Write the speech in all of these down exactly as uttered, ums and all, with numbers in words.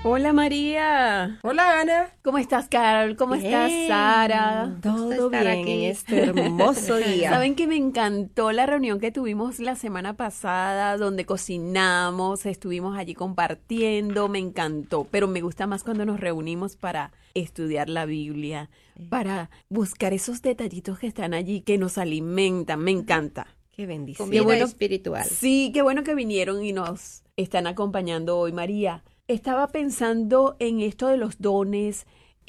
Hola María. Hola Ana. ¿Cómo estás, Carol? ¿Cómo Bien. estás, Sara? Todo bien aquí en este hermoso día. Saben que me encantó la reunión que tuvimos la semana pasada, donde cocinamos, estuvimos allí compartiendo, me encantó, pero me gusta más cuando nos reunimos para estudiar la Biblia, para buscar esos detallitos que están allí, que nos alimentan, me encanta. Qué bendición. Qué bueno, espiritual. Sí, qué bueno que vinieron y nos están acompañando hoy, María. Estaba pensando en esto de los dones,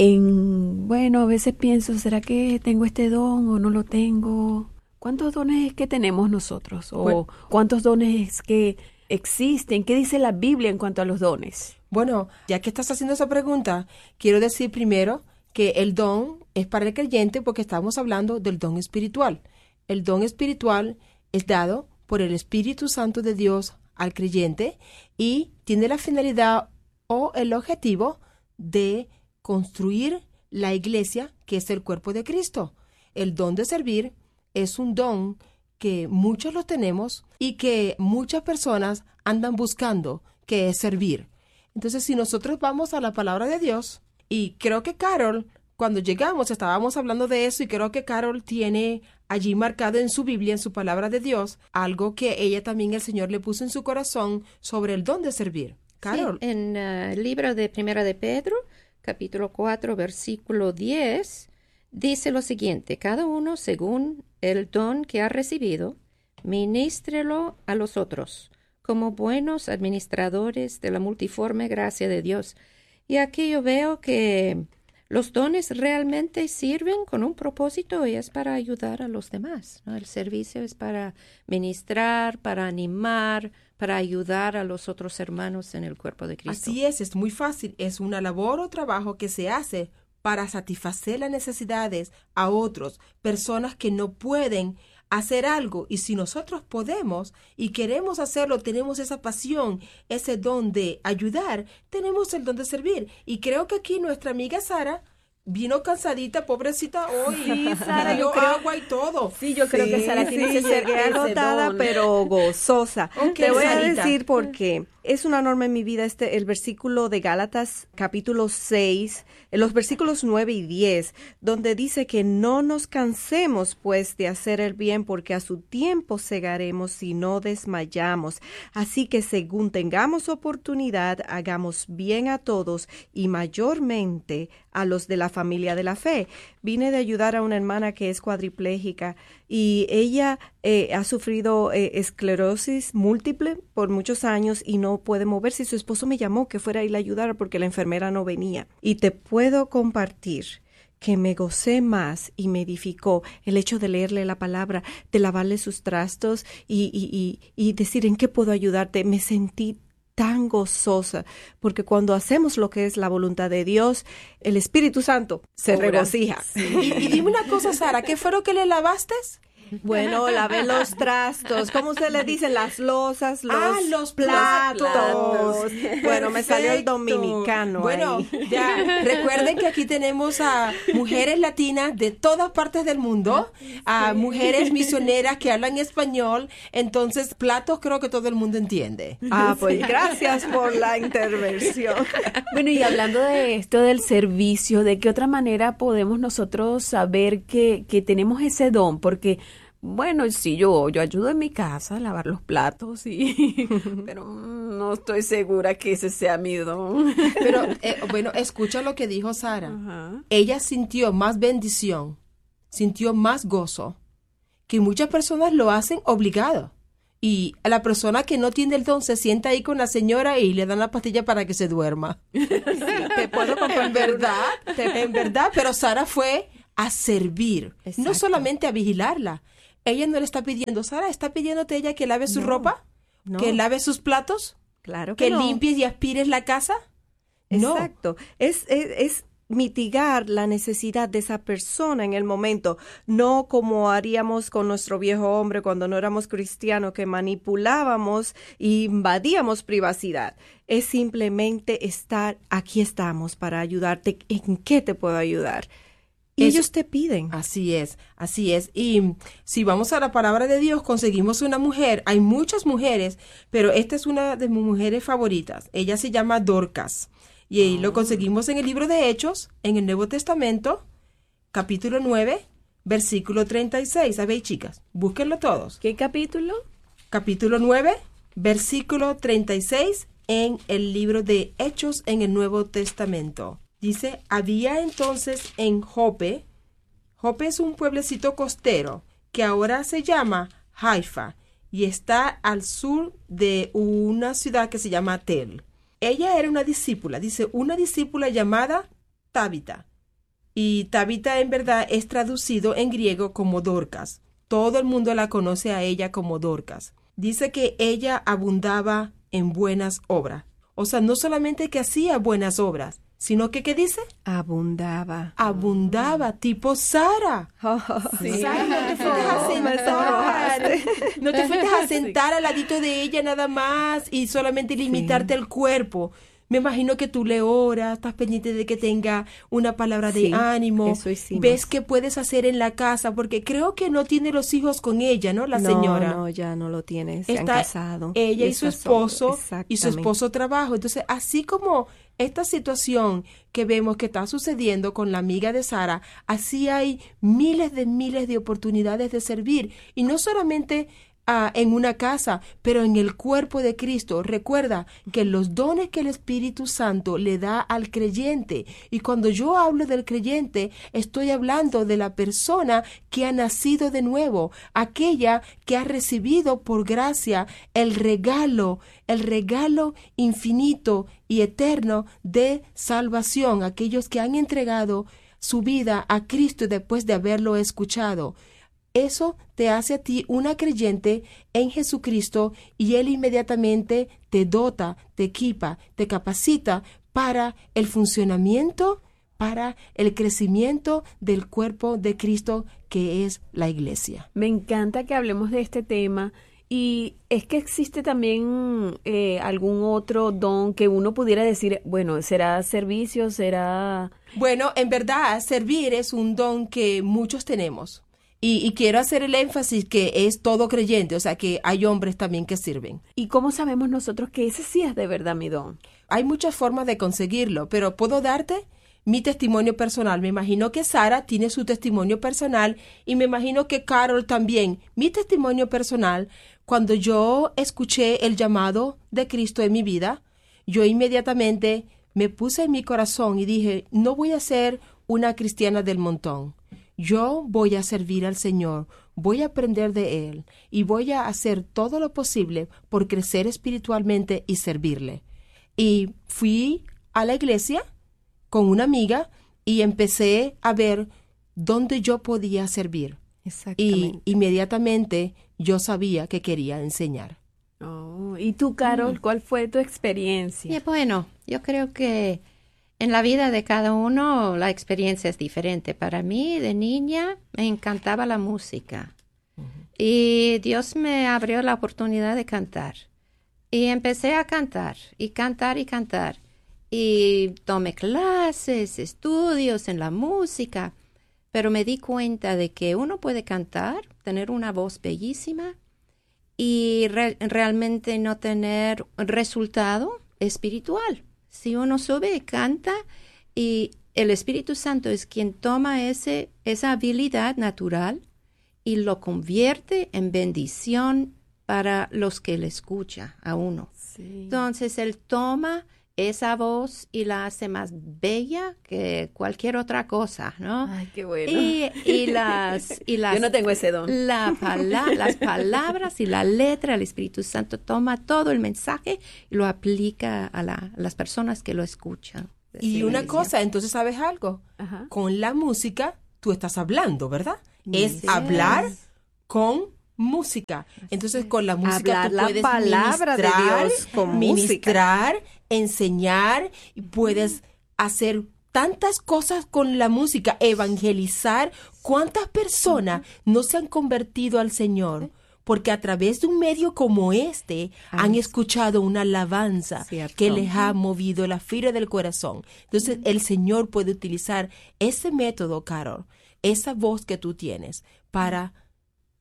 en, bueno, a veces pienso, ¿será que tengo este don o no lo tengo? ¿Cuántos dones es que tenemos nosotros? ¿O bueno, cuántos dones es que existen? ¿Qué dice la Biblia en cuanto a los dones? Bueno, ya que estás haciendo esa pregunta, quiero decir primero que el don es para el creyente porque estamos hablando del don espiritual. El don espiritual es dado por el Espíritu Santo de Dios al creyente y tiene la finalidad o el objetivo de construir la iglesia, que es el cuerpo de Cristo. El don de servir es un don que muchos lo tenemos y que muchas personas andan buscando, que es servir. Entonces, si nosotros vamos a la palabra de Dios, y creo que Carol, cuando llegamos estábamos hablando de eso, y creo que Carol tiene allí marcado en su Biblia, en su palabra de Dios, algo que ella también el Señor le puso en su corazón sobre el don de servir. Carol. Sí, en uh, el libro de Primera de Pedro, capítulo cuatro, versículo diez, dice lo siguiente: cada uno según el don que ha recibido, ministrelo a los otros, como buenos administradores de la multiforme gracia de Dios. Y aquí yo veo que los dones realmente sirven con un propósito y es para ayudar a los demás, ¿no? El servicio es para ministrar, para animar, para ayudar a los otros hermanos en el cuerpo de Cristo. Así es, es muy fácil. Es una labor o trabajo que se hace para satisfacer las necesidades a otros, personas que no pueden hacer algo. Y si nosotros podemos y queremos hacerlo, tenemos esa pasión, ese don de ayudar, tenemos el don de servir. Y creo que aquí nuestra amiga Sara vino cansadita, pobrecita hoy. Sí, Sara, yo yo creo, agua y todo. Sí, yo creo sí, que Sara sí, tiene que ser llegué agotada, don. pero gozosa. Okay, Te voy Sarita. a decir por qué. Es una norma en mi vida este el versículo de Gálatas, capítulo seis, en los versículos nueve y diez, donde dice que no nos cansemos, pues, de hacer el bien, porque a su tiempo segaremos si no desmayamos. Así que según tengamos oportunidad, hagamos bien a todos y mayormente a los de la familia de la fe. Vine de ayudar a una hermana que es cuadriplégica y ella eh, ha sufrido eh, esclerosis múltiple por muchos años y no puede moverse. Y su esposo me llamó que fuera a ir a ayudar porque la enfermera no venía. Y te puedo compartir que me gocé más y me edificó el hecho de leerle la palabra, de lavarle sus trastos y, y, y, y decir en qué puedo ayudarte. Me sentí tan gozosa, porque cuando hacemos lo que es la voluntad de Dios, el Espíritu Santo se Obra. regocija. Y, y dime una cosa, Sara, ¿qué fue lo que le lavaste? Bueno, lavé los trastos, ¿cómo se le dicen? Las losas, los, Ah, los platos. platos. Bueno, me salió el Perfecto. dominicano Bueno, ahí. ya, recuerden que aquí tenemos a mujeres latinas de todas partes del mundo, a mujeres misioneras que hablan español, entonces platos creo que todo el mundo entiende. Ah, pues gracias por la intervención. Bueno, y hablando de esto del servicio, ¿de qué otra manera podemos nosotros saber que, que tenemos ese don? Porque, bueno, sí, yo, yo ayudo en mi casa a lavar los platos, y, pero mm, no estoy segura que ese sea mi don. Pero, eh, bueno, escucha lo que dijo Sara. Ajá. Ella sintió más bendición, sintió más gozo, que muchas personas lo hacen obligado. Y a la persona que no tiene el don se sienta ahí con la señora y le dan la pastilla para que se duerma. Sí, te puedo compartir. En verdad, en verdad, pero Sara fue a servir, Exacto. no solamente a vigilarla. Ella no le está pidiendo, Sara, ¿está pidiéndote ella que lave su No, ropa? no. ¿Que lave sus platos? Claro que, ¿Que no. limpies y aspires la casa? No. Exacto. Es, es, es mitigar la necesidad de esa persona en el momento, no como haríamos con nuestro viejo hombre cuando no éramos cristianos, que manipulábamos e invadíamos privacidad. Es simplemente estar, aquí estamos para ayudarte. ¿En qué te puedo ayudar? Y Eso- ellos te piden. Así es, así es. Y si vamos a la palabra de Dios, conseguimos una mujer. Hay muchas mujeres, pero esta es una de mis mujeres favoritas. Ella se llama Dorcas. Y oh. lo conseguimos en el libro de Hechos, en el Nuevo Testamento, capítulo nueve, versículo treinta y seis. ¿Sabéis, chicas? Búsquenlo todos. ¿Qué capítulo? Capítulo nueve, versículo treinta y seis, en el libro de Hechos en el Nuevo Testamento. Dice, había entonces en Jope, Jope es un pueblecito costero que ahora se llama Haifa y está al sur de una ciudad que se llama Tel. Ella era una discípula, dice, una discípula llamada Tabita. Y Tabita en verdad es traducido en griego como Dorcas. Todo el mundo la conoce a ella como Dorcas. Dice que ella abundaba en buenas obras. O sea, no solamente que hacía buenas obras, sino que, ¿qué dice? Abundaba. Abundaba, tipo Sara. Oh, sí. Sara, no te fuiste a sentar. No te fuiste a sentar sí. al ladito de ella nada más y solamente limitarte sí. el cuerpo. Me imagino que tú le oras, estás pendiente de que tenga una palabra de sí, ánimo. Eso hicimos. Ves qué puedes hacer en la casa, porque creo que no tiene los hijos con ella, ¿no? La no, señora. No, ya no lo tiene, se Está han casado. Ella y, y su esposo, y su esposo trabajo. Entonces, así como esta situación que vemos que está sucediendo con la amiga de Sara, así hay miles de miles de oportunidades de servir. Y no solamente Uh, en una casa, pero en el cuerpo de Cristo. Recuerda que los dones que el Espíritu Santo le da al creyente, y cuando yo hablo del creyente, estoy hablando de la persona que ha nacido de nuevo, aquella que ha recibido por gracia el regalo, el regalo infinito y eterno de salvación, aquellos que han entregado su vida a Cristo después de haberlo escuchado. Eso te hace a ti una creyente en Jesucristo y Él inmediatamente te dota, te equipa, te capacita para el funcionamiento, para el crecimiento del cuerpo de Cristo que es la iglesia. Me encanta que hablemos de este tema y es que existe también eh, algún otro don que uno pudiera decir, bueno, ¿será servicio? ¿Será...? Bueno, en verdad, servir es un don que muchos tenemos. Y, y quiero hacer el énfasis que es todo creyente, o sea que hay hombres también que sirven. ¿Y cómo sabemos nosotros que ese sí es de verdad mi don? Hay muchas formas de conseguirlo, pero puedo darte mi testimonio personal. Me imagino que Sara tiene su testimonio personal y me imagino que Carol también. Mi testimonio personal, cuando yo escuché el llamado de Cristo en mi vida, yo inmediatamente me puse en mi corazón y dije, no voy a ser una cristiana del montón. Yo voy a servir al Señor, voy a aprender de Él y voy a hacer todo lo posible por crecer espiritualmente y servirle. Y fui a la iglesia con una amiga y empecé a ver dónde yo podía servir. Exactamente. Y inmediatamente yo sabía que quería enseñar. Oh, ¿y tú, Carol, mm. cuál fue tu experiencia? Yeah, bueno, yo creo que en la vida de cada uno la experiencia es diferente. Para mí, de niña, me encantaba la música. Uh-huh. Y Dios me abrió la oportunidad de cantar. Y empecé a cantar, y cantar, y cantar. Y tomé clases, estudios en la música. Pero me di cuenta de que uno puede cantar, tener una voz bellísima y re- realmente no tener resultado espiritual. Si uno sube y canta y el Espíritu Santo es quien toma ese, esa habilidad natural y lo convierte en bendición para los que le escuchan a uno. Sí. Entonces, Él toma esa voz y la hace más bella que cualquier otra cosa, ¿no? Ay, qué bueno. Y, y las... Y las Yo no tengo ese don. La pala- las palabras y la letra, el Espíritu Santo toma todo el mensaje y lo aplica a, la, a las personas que lo escuchan. Y una cosa, entonces, ¿sabes algo? Ajá. Con la música, tú estás hablando, ¿verdad? Es sí. hablar con música. Entonces, con la música hablar tú la puedes palabra ministrar, de Dios con ministrar, música. enseñar, y puedes mm. hacer tantas cosas con la música, evangelizar. ¿Cuántas personas mm. no se han convertido al Señor? Porque a través de un medio como este Ay, han escuchado una alabanza cierto. que les ha movido la fibra del corazón. Entonces, mm. el Señor puede utilizar ese método, Carol, esa voz que tú tienes para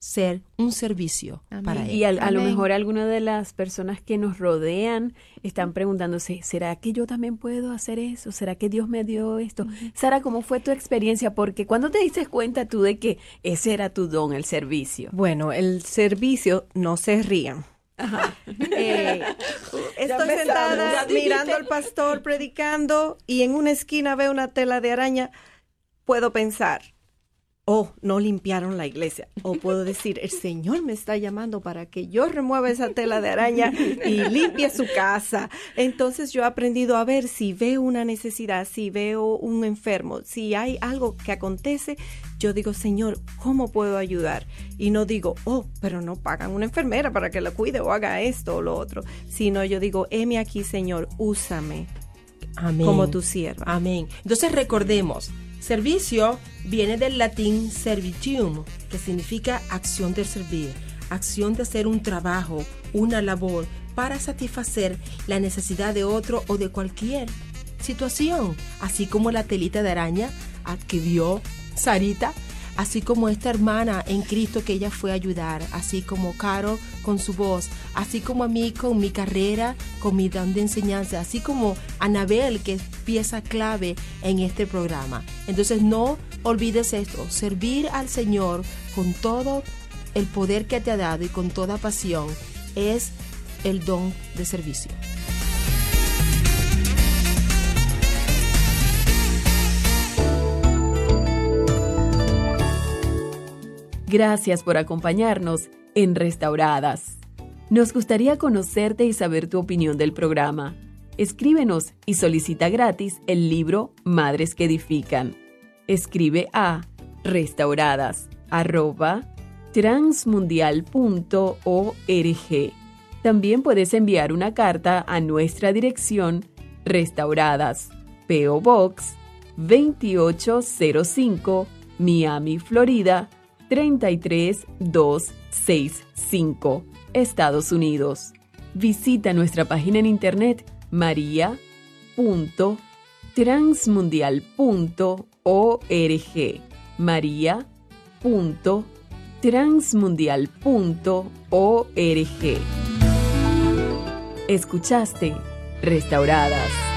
ser un servicio Amén. para Él. Y a, a lo Amén. mejor algunas de las personas que nos rodean están preguntándose, ¿será que yo también puedo hacer eso? ¿Será que Dios me dio esto? Sara, ¿cómo fue tu experiencia? Porque ¿cuándo te diste cuenta tú de que ese era tu don, el servicio? Bueno, el servicio, no se rían. Eh, estoy empezamos, sentada ya dijiste. mirando al pastor predicando y en una esquina veo una tela de araña. Puedo pensar, oh, no limpiaron la iglesia. O puedo decir, el Señor me está llamando para que yo remueva esa tela de araña y limpie su casa. Entonces yo he aprendido a ver si veo una necesidad, si veo un enfermo, si hay algo que acontece, yo digo, Señor, ¿cómo puedo ayudar? Y no digo, oh, pero no pagan una enfermera para que la cuide o haga esto o lo otro. Sino yo digo, heme aquí, Señor, úsame Amén. como tu sierva. Amén. Entonces recordemos, servicio viene del latín servitium, que significa acción de servir, acción de hacer un trabajo, una labor para satisfacer la necesidad de otro o de cualquier situación, así como la telita de araña adquirió Sarita, así como esta hermana en Cristo que ella fue a ayudar, así como Caro con su voz, así como a mí con mi carrera, con mi don de enseñanza, así como Anabel, que es pieza clave en este programa. Entonces no olvides esto, servir al Señor con todo el poder que te ha dado y con toda pasión es el don de servicio. Gracias por acompañarnos en Restauradas. Nos gustaría conocerte y saber tu opinión del programa. Escríbenos y solicita gratis el libro Madres que Edifican. Escribe a restauradas arroba transmundial punto org. También puedes enviar una carta a nuestra dirección Restauradas, P O Box veintiocho cero cinco, Miami, Florida treinta y tres mil doscientos sesenta y cinco, Estados Unidos. Visita nuestra página en internet maria punto transmundial punto org, maria punto transmundial punto org. Escuchaste Restauradas.